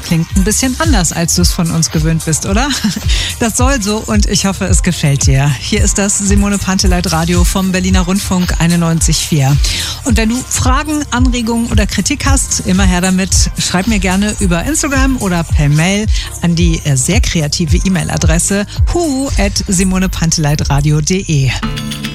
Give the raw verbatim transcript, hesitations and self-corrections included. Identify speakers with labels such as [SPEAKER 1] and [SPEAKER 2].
[SPEAKER 1] klingt ein bisschen anders, als du es von uns gewöhnt bist, oder? Das soll so und ich hoffe, es gefällt dir. Hier ist das Simone Panteleit Radio vom Berliner Rundfunk einundneunzig Komma vier. Und wenn du Fragen, Anregungen oder Kritik hast, immer her damit. Schreib mir gerne über Instagram oder per Mail an die sehr kreative E-Mail-Adresse hu at simonepanteleitradio punkt de.